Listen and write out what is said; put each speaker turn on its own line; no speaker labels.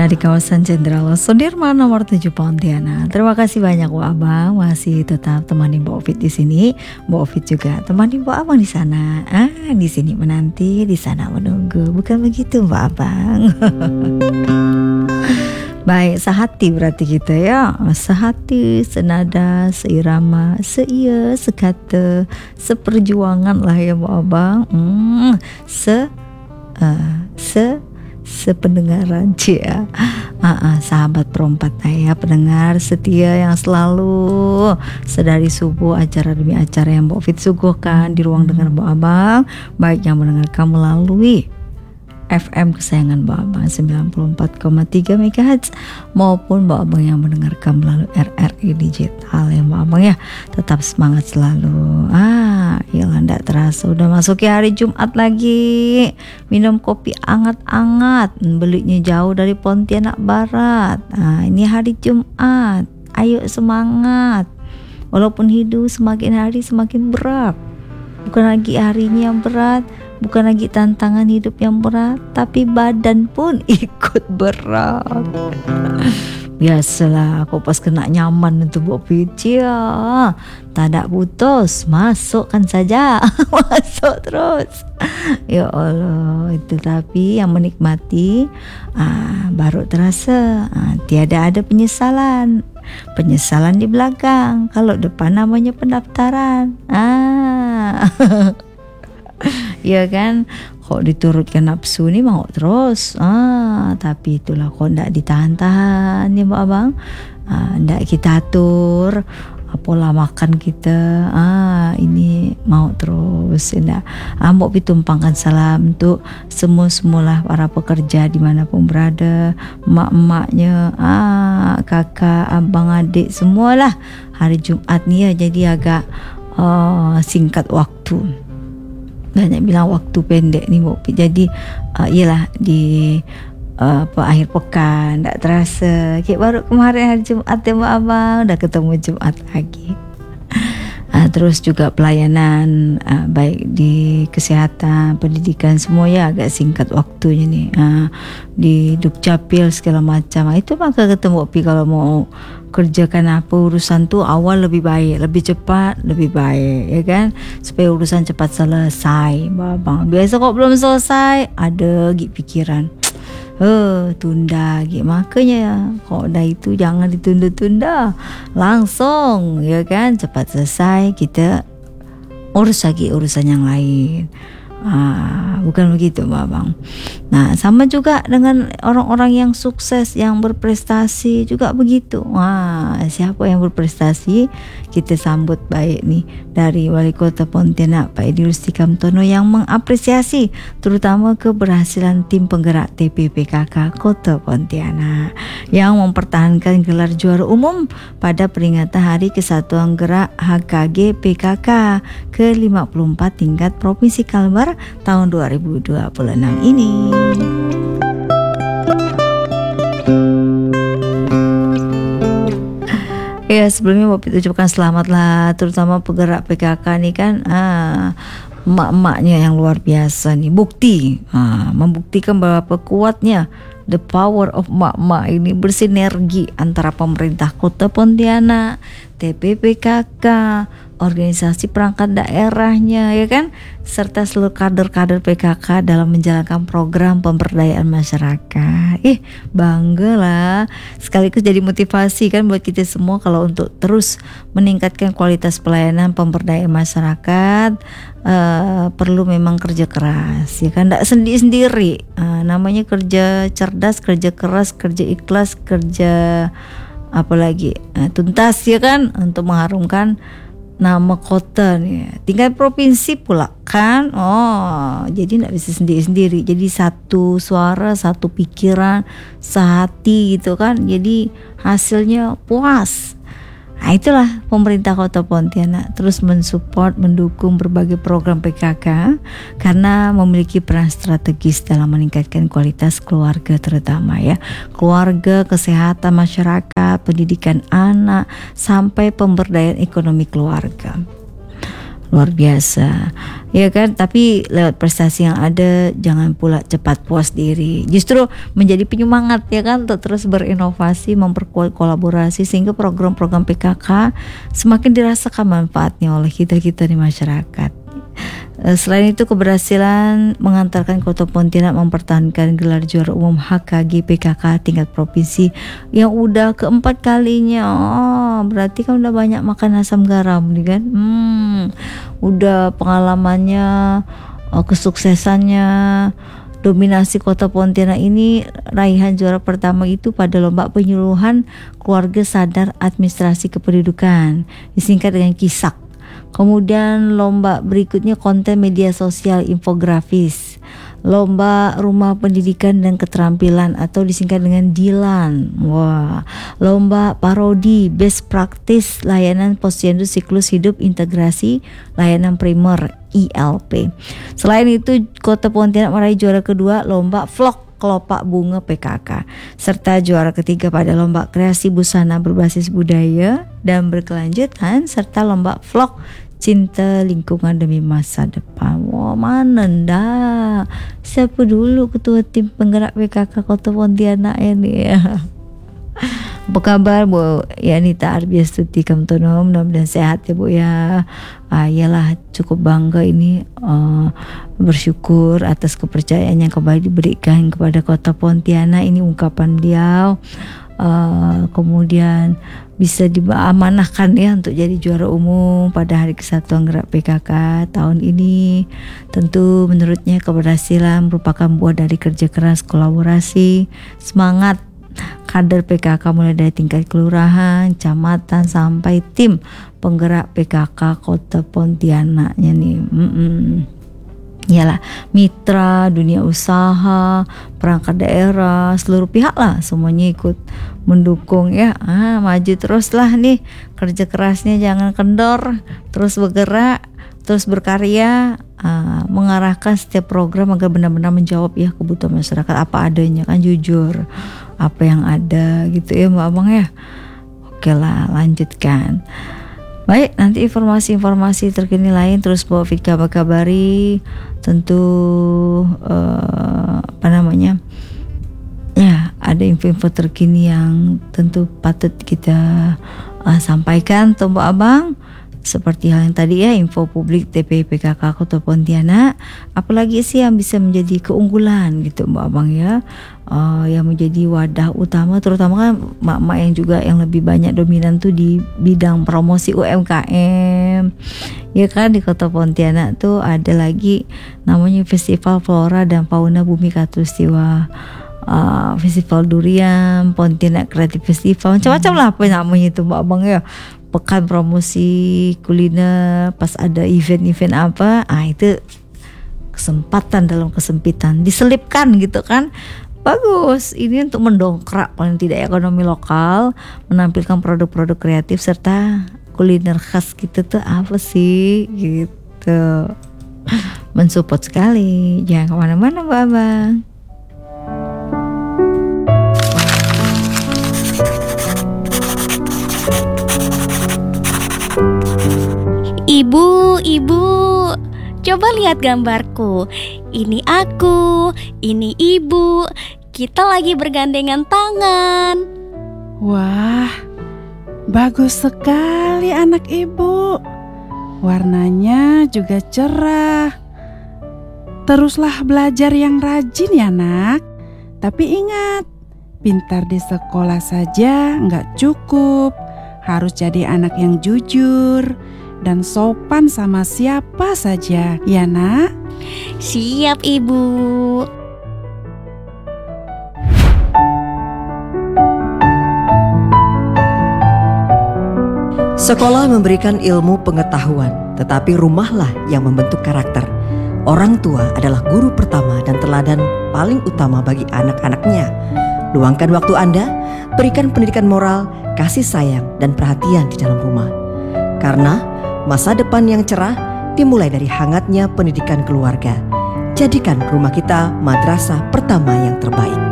di kawasan Jenderal Sudirman nomor 7 Pontianak. Terima kasih banyak Bu Abang, masih tetap temani Bu Ovit di sini. Bu Ovit juga temani Bu Abang di sana. Di sini menanti, di sana menunggu. Bukan begitu Bu Abang? Baik, sehati berarti kita ya. Sehati, senada, seirama, seia, sekata, seperjuangan lah ya Bu Abang. Sependengaran cia. Sahabat perempat ya, pendengar setia yang selalu sedari subuh acara demi acara yang Bu Ovit suguhkan di ruang dengar Bu Abang, baik yang mendengarkan melalui FM kesayangan Bu Abang 94,3 MHz maupun Bu Abang yang mendengarkan melalui RRI digital ya Bu Abang ya. Tetap semangat selalu. Yalah, ndak terasa udah masuk hari Jumat lagi. Minum kopi anget-anget, belinya jauh dari Pontianak Barat. Ini hari Jumat. Ayo semangat. Walaupun hidup semakin hari semakin berat. Bukan lagi harinya yang berat, bukan lagi tantangan hidup yang berat, tapi badan pun ikut berat. Biasalah, aku pas kena nyaman itu Bu Pici ya. Tak ada putus, masukkan saja. Masuk terus. Ya Allah, itu tapi yang menikmati baru terasa. Tiada ada penyesalan. Penyesalan di belakang, kalau depan namanya pendaftaran. Ya kan, kok diturutkan nafsu nih mau terus. Tapi itulah kok ndak ditahan-tahan ya Bu Abang. Ndak kita atur pola makan kita. Ini mau terus ndak. Mau ditumpangkan salam untuk semua-semualah para pekerja dimanapun berada, emak-emaknya, kakak, abang, adik semualah. Hari Jumat nih ya jadi agak singkat waktu. Banyak bilang waktu pendek nih Bu. Jadi iyalah di akhir pekan tak terasa. Kayak baru kemarin hari Jumat ya Bu Abang, udah ketemu Jumat lagi. Terus juga pelayanan baik di kesehatan, pendidikan semua ya agak singkat waktunya nih. Di Dukcapil segala macam. Itu maka ketemu Pi kalau mau kerjakan apa urusan tuh awal lebih baik, lebih cepat, lebih baik ya kan, supaya urusan cepat selesai Bang. Biasa kok belum selesai ada gitu pikiran tunda gitu. Makanya ya kok dah itu jangan ditunda-tunda, langsung ya kan cepat selesai, kita urus lagi urusan yang lain. Bukan begitu Bang. Nah, sama juga dengan orang-orang yang sukses, yang berprestasi juga begitu. Siapa yang berprestasi kita sambut baik nih dari Wali Kota Pontianak Pak Edi Rustikamtono yang mengapresiasi terutama keberhasilan tim penggerak TPPKK Kota Pontianak yang mempertahankan gelar juara umum pada peringatan Hari Kesatuan Gerak HKG PKK ke-54 tingkat Provinsi Kalbar tahun 2026 ini. Ya, sebelumnya Bapak ucapkan selamat lah, terutama penggerak PKK nih kan, emak-emaknya yang luar biasa nih, bukti, membuktikan berapa kuatnya the power of emak-emak ini bersinergi antara pemerintah Kota Pontianak, TPPKK, organisasi perangkat daerahnya ya kan, serta seluruh kader-kader PKK dalam menjalankan program pemberdayaan masyarakat. Bangga lah, sekaligus jadi motivasi kan buat kita semua kalau untuk terus meningkatkan kualitas pelayanan pemberdayaan masyarakat. Perlu memang kerja keras ya kan, tidak sendiri. Namanya kerja cerdas, kerja keras, kerja ikhlas, kerja apalagi tuntas ya kan, untuk mengharumkan nama kota nih, tingkat provinsi pula kan. Jadi nggak bisa sendiri-sendiri, jadi satu suara, satu pikiran, sehati gitu kan, jadi hasilnya puas. Itulah pemerintah Kota Pontianak terus mensupport, mendukung berbagai program PKK karena memiliki peran strategis dalam meningkatkan kualitas keluarga, terutama ya keluarga, kesehatan masyarakat, pendidikan anak, sampai pemberdayaan ekonomi keluarga. luar biasa, ya kan? Tapi lewat prestasi yang ada, jangan pula cepat puas diri. Justru menjadi penyemangat, ya kan, untuk terus berinovasi, memperkuat kolaborasi sehingga program-program PKK semakin dirasakan manfaatnya oleh kita-kita di masyarakat. Selain itu, keberhasilan mengantarkan Kota Pontianak mempertahankan gelar juara umum HKG PKK tingkat provinsi yang udah keempat kalinya. Berarti kan udah banyak makan asam garam nih kan. Udah pengalamannya, kesuksesannya, dominasi Kota Pontianak ini. Raihan juara pertama itu pada lomba penyuluhan keluarga sadar administrasi kependudukan, disingkat dengan KISAK. Kemudian lomba berikutnya konten media sosial infografis, lomba rumah pendidikan dan keterampilan atau disingkat dengan DILAN. Lomba parodi best practice layanan posyandu siklus hidup integrasi layanan primer ILP. Selain itu, Kota Pontianak meraih juara kedua lomba vlog Kelopak Bunga PKK serta juara ketiga pada lomba kreasi busana berbasis budaya dan berkelanjutan serta lomba vlog cinta lingkungan demi masa depan. Mana ndak? Siapa dulu ketua tim penggerak PKK Kota Pontianak ini ya? Apa kabar Bu Yanita Arbiastuti Kamtono? Mudah-mudahan sehat ya Bu ya. Yalah, cukup bangga ini, bersyukur atas kepercayaan yang kembali diberikan kepada Kota Pontianak. Ini ungkapan beliau. Kemudian bisa diamanahkan ya untuk jadi juara umum pada Hari Kesatuan Gerak PKK tahun ini. Tentu menurutnya keberhasilan merupakan buah dari kerja keras, kolaborasi, semangat kader PKK mulai dari tingkat kelurahan, kecamatan sampai tim penggerak PKK Kota Pontianaknya nih. Yalah, mitra, dunia usaha, perangkat daerah, seluruh pihak lah semuanya ikut mendukung ya. Maju terus lah nih, kerja kerasnya jangan kendor, terus bergerak, terus berkarya, mengarahkan setiap program agar benar-benar menjawab ya kebutuhan masyarakat apa adanya, kan jujur apa yang ada gitu ya Mbak Abang ya. Oke lah, lanjutkan. Baik, nanti informasi-informasi terkini lain terus bawa Fit kabari. Tentu ya ada info-info terkini yang tentu patut kita sampaikan tuh Mbak Abang. Seperti hal yang tadi ya, info publik TP PKK Kota Pontianak. Apalagi sih yang bisa menjadi keunggulan gitu Mbak Abang ya, yang menjadi wadah utama, terutama kan mak-mak yang juga yang lebih banyak dominan tuh di bidang promosi UMKM. Ya kan, di Kota Pontianak tuh ada lagi namanya Festival Flora dan Fauna Bumi Katulistiwa, Festival Durian, Pontianak Creative Festival, macam-macam lah apa namanya itu Mbak Abang ya. Pekan promosi kuliner, pas ada event-event apa, itu kesempatan dalam kesempitan diselipkan gitu kan. Bagus, ini untuk mendongkrak paling tidak ekonomi lokal, menampilkan produk-produk kreatif serta kuliner khas gitu tuh apa sih gitu. Mensupport sekali, jangan kemana-mana Mbak Abang.
Ibu, coba lihat gambarku. Ini aku, ini ibu. Kita lagi bergandengan tangan.
Wah, bagus sekali anak ibu. Warnanya juga cerah. Teruslah belajar yang rajin ya nak. Tapi ingat, pintar di sekolah saja nggak cukup. Harus jadi anak yang jujur dan sopan sama siapa saja, ya nak?
Siap ibu.
Sekolah memberikan ilmu pengetahuan, tetapi rumahlah yang membentuk karakter. Orang tua adalah guru pertama dan teladan paling utama bagi anak-anaknya. Luangkan waktu Anda, berikan pendidikan moral, kasih sayang dan perhatian di dalam rumah. Karena masa depan yang cerah dimulai dari hangatnya pendidikan keluarga. Jadikan rumah kita madrasah pertama yang terbaik.